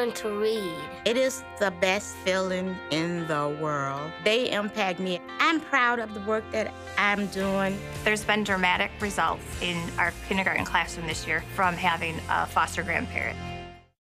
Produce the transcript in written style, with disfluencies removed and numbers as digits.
learn to read. It is the best feeling in the world. They impact me. I'm proud of the work that I'm doing. There's been dramatic results in our kindergarten classroom this year from having a foster grandparent.